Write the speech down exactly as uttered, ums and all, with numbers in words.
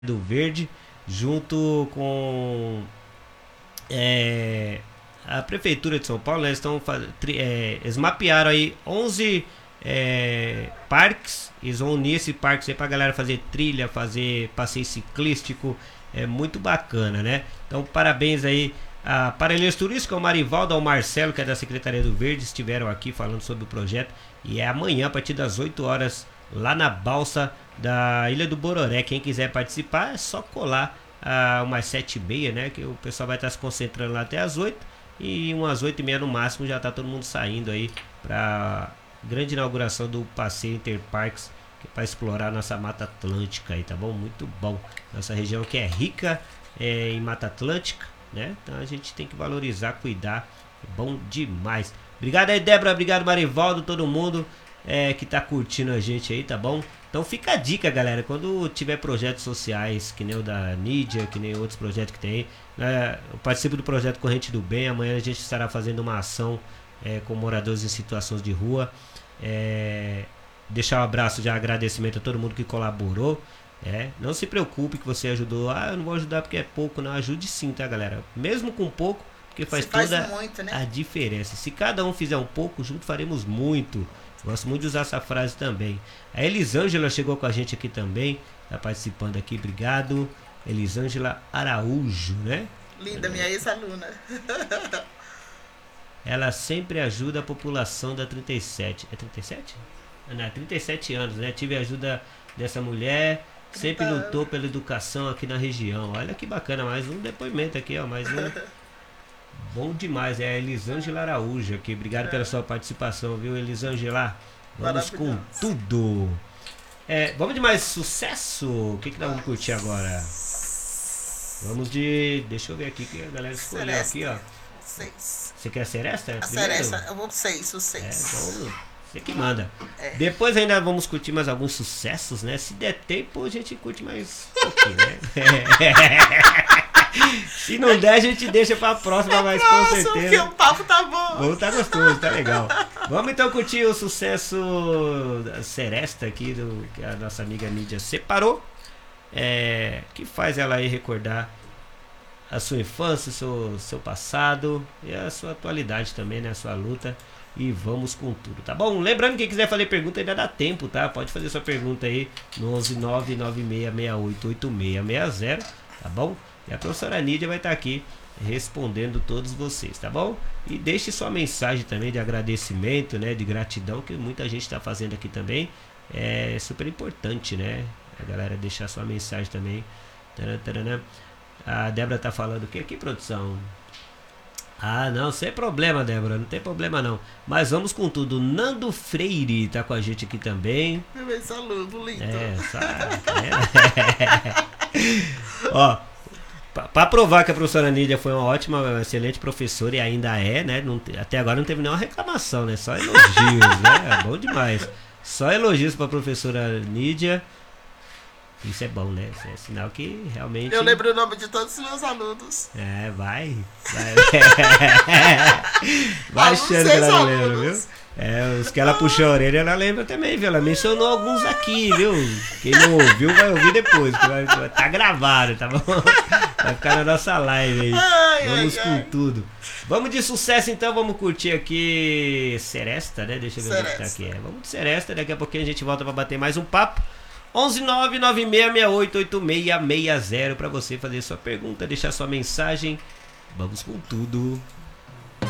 do Verde, junto com é, a Prefeitura de São Paulo, né, eles, estão, é, eles mapearam aí onze é, parques, eles vão unir esses parques aí pra galera fazer trilha, fazer passeio ciclístico, é muito bacana, né? Então parabéns aí a Parelheiros Turísticos, ao Marivaldo, ao Marcelo, que é da Secretaria do Verde, estiveram aqui falando sobre o projeto, e é amanhã a partir das oito horas lá na balsa da Ilha do Bororé. Quem quiser participar é só colar a umas sete e meia, né? Que o pessoal vai estar se concentrando lá até as oito, e umas oito e meia no máximo já tá todo mundo saindo aí para grande inauguração do passeio Interparks, que é para explorar a nossa Mata Atlântica aí, tá bom? Muito bom. Nossa região que é rica é, em Mata Atlântica, né? Então a gente tem que valorizar, cuidar. É bom demais. Obrigado aí, Débora. Obrigado, Marivaldo, todo mundo é, que tá curtindo a gente aí, tá bom? Então fica a dica, galera, quando tiver projetos sociais, que nem o da Nídia, que nem outros projetos que tem, né? Eu participo do projeto Corrente do Bem. Amanhã a gente estará fazendo uma ação é, com moradores em situações de rua. É, deixar um abraço de agradecimento a todo mundo que colaborou. É, não se preocupe que você ajudou. Ah, eu não vou ajudar porque é pouco. Não, ajude sim, tá, galera? Mesmo com pouco, porque faz, faz toda muito, né? A diferença. Se cada um fizer um pouco, junto faremos muito. Gosto muito de usar essa frase também. A Elisângela chegou com a gente aqui também, tá participando aqui, obrigado. Elisângela Araújo, né? Linda, minha ex-aluna. Ela sempre ajuda a população da trinta e sete. É trinta e sete? Não, trinta e sete anos, né? Tive a ajuda dessa mulher, sempre lutou pela educação aqui na região. Olha que bacana, mais um depoimento aqui, ó, mais um. Bom demais, é a Elisângela Araújo aqui. Obrigado pela sua participação, viu, Elisângela? Vamos com tudo. É, vamos de mais sucesso? O que, que nós vamos curtir agora? Vamos de. Deixa eu ver aqui que a galera escolheu Seresta. Aqui, ó. Seis. Você quer Seresta? A Seresta, eu vou seis, o seis. É, vamos. Você que manda. É. Depois ainda vamos curtir mais alguns sucessos, né? Se der tempo, a gente curte mais um pouquinho, né? Se não der, a gente deixa pra próxima, mas com certeza. Porque o papo tá bom. Bom, tá gostoso, tá legal. Vamos então curtir o sucesso da Seresta aqui, do, que a nossa amiga Nídia separou. É, que faz ela aí recordar a sua infância, o seu, seu passado e a sua atualidade também, né? A sua luta. E vamos com tudo, tá bom? Lembrando que quem quiser fazer pergunta ainda dá tempo, tá? Pode fazer sua pergunta aí no onze nove nove seis seis oito oito seis seis zero, tá bom? E a professora Nídia vai estar aqui respondendo todos vocês, tá bom? E deixe sua mensagem também de agradecimento, né? De gratidão, que muita gente está fazendo aqui também. É super importante, né? A galera deixar sua mensagem também. Tarantarana. A Débora tá falando o que aqui, produção? Ah, não, sem problema, Débora, não tem problema não. Mas vamos com tudo. Nando Freire tá com a gente aqui também. Meu ex-aluno, lindo. É, sabe? É. Ó, para provar que a professora Nídia foi uma ótima, uma excelente professora e ainda é, né? Não, até agora não teve nenhuma reclamação, né? Só elogios, né? É bom demais. Só elogios para a professora Nídia. Isso é bom, né? Isso é sinal que realmente... Eu lembro o nome de todos os meus alunos. É, vai. Vai, vai achando que ela lembra, viu? É, os que ela puxou a orelha, ela lembra também, viu? Ela mencionou alguns aqui, viu? Quem não ouviu, vai ouvir depois. Que vai, vai, tá gravado, tá bom? Vai ficar na nossa live aí. Ai, vamos ai, com ai. tudo. Vamos de sucesso, então. Vamos curtir aqui Seresta, né? Deixa eu ver onde tá aqui. É. Vamos de Seresta. Daqui a pouquinho a gente volta pra bater mais um papo. onze nove nove seis seis oito oito seis seis zero para você fazer sua pergunta, deixar sua mensagem. Vamos com tudo.